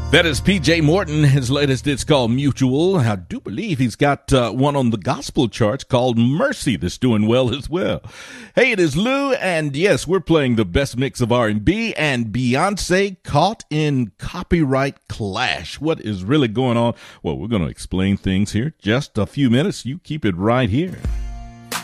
That is PJ Morton. His latest, it's called Mutual. I do believe he's got one on the gospel charts called Mercy that's doing well as well. Hey, it is Lou, and yes, we're playing the best mix of R&B and Beyonce caught in copyright clash. What is really going on? Well, we're going to explain things here. Just a few minutes. You keep it right here.